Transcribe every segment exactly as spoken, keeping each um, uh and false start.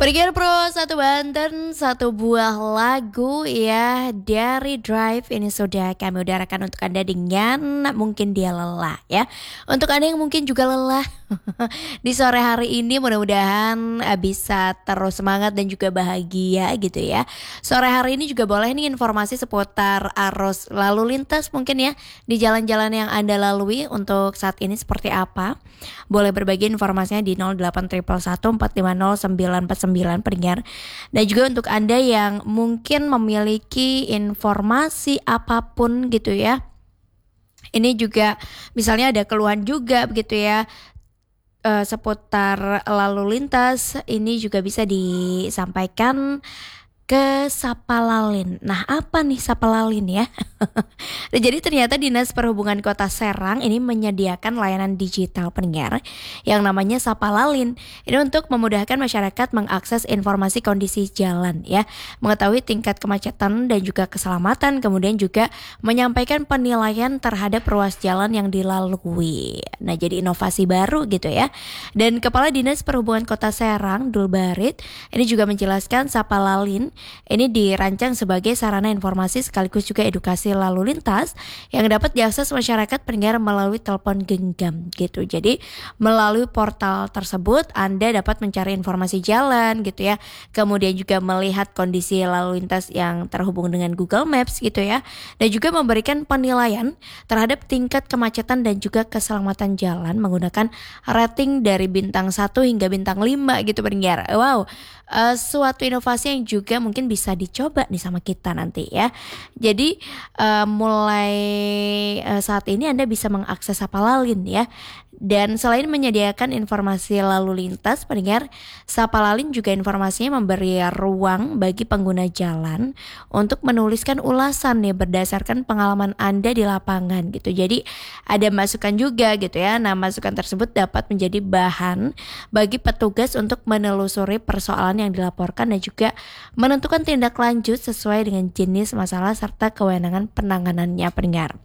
Pendengar Pro satu Banten, satu buah lagu ya dari Drive ini sudah kami udarakan untuk Anda dengan Mungkin Dia Lelah ya. Untuk Anda yang mungkin juga lelah di sore hari ini, mudah-mudahan eh, bisa terus semangat dan juga bahagia gitu ya. Sore hari ini juga boleh nih informasi seputar arus lalu lintas mungkin ya di jalan-jalan yang Anda lalui untuk saat ini seperti apa. Boleh berbagi informasinya di nol delapan satu satu empat lima nol sembilan empat sembilan pendengar. Dan juga untuk Anda yang mungkin memiliki informasi apapun gitu ya. Ini juga misalnya ada keluhan juga begitu ya, eh, seputar lalu lintas, ini juga bisa disampaikan ke Sapalalin. Nah, apa nih Sapalalin ya? Nah, jadi ternyata Dinas Perhubungan Kota Serang ini menyediakan layanan digital pendengar yang namanya Sapalalin. Ini untuk memudahkan masyarakat mengakses informasi kondisi jalan ya, mengetahui tingkat kemacetan dan juga keselamatan, kemudian juga menyampaikan penilaian terhadap ruas jalan yang dilalui. Nah, jadi inovasi baru gitu ya. Dan Kepala Dinas Perhubungan Kota Serang, Dul Barit, ini juga menjelaskan Sapalalin ini dirancang sebagai sarana informasi sekaligus juga edukasi lalu lintas yang dapat diakses masyarakat pendengar melalui telepon genggam gitu. Jadi melalui portal tersebut Anda dapat mencari informasi jalan gitu ya. Kemudian juga melihat kondisi lalu lintas yang terhubung dengan Google Maps gitu ya. Dan juga memberikan penilaian terhadap tingkat kemacetan dan juga keselamatan jalan menggunakan rating dari bintang satu hingga bintang lima gitu pendengar. Wow. Uh, suatu inovasi yang juga mungkin bisa dicoba nih sama kita nanti ya. Jadi uh, mulai uh, saat ini Anda bisa mengakses Sapalalin ya. Dan selain menyediakan informasi lalu lintas pendengar, Sapalalin juga informasinya memberi ruang bagi pengguna jalan untuk menuliskan ulasan nih berdasarkan pengalaman Anda di lapangan gitu. Jadi ada masukan juga gitu ya. Nah, masukan tersebut dapat menjadi bahan bagi petugas untuk menelusuri persoalan yang dilaporkan dan juga menentukan tindak lanjut sesuai dengan jenis masalah serta kewenangan penanganannya pendengar.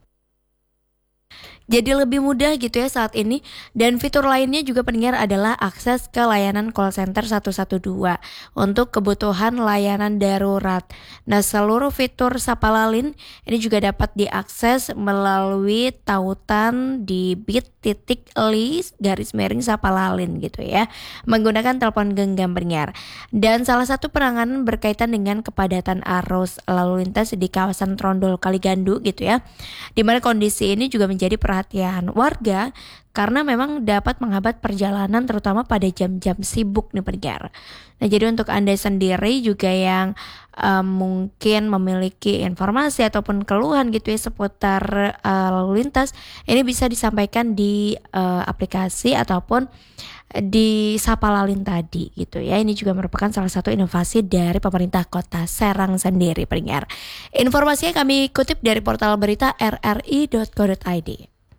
Jadi lebih mudah gitu ya saat ini. Dan fitur lainnya juga pendengar adalah akses ke layanan call center satu satu dua untuk kebutuhan layanan darurat. Nah, seluruh fitur Sapalalin ini juga dapat diakses melalui tautan di bit.ly garis miring Sapalalin gitu ya, menggunakan telepon genggam pendengar. Dan salah satu penanganan berkaitan dengan kepadatan arus lalu lintas di kawasan Trondol Kaligandu gitu ya, di mana kondisi ini juga menjadi perhatian warga karena memang dapat menghambat perjalanan terutama pada jam-jam sibuk nih pendengar. Nah, jadi untuk Anda sendiri juga yang um, mungkin memiliki informasi ataupun keluhan gitu ya seputar uh, lalu lintas, ini bisa disampaikan di uh, aplikasi ataupun di Sapalalin tadi gitu ya. Ini juga merupakan salah satu inovasi dari pemerintah Kota Serang sendiri pendengar. Informasinya kami kutip dari portal berita r r i dot co dot i d.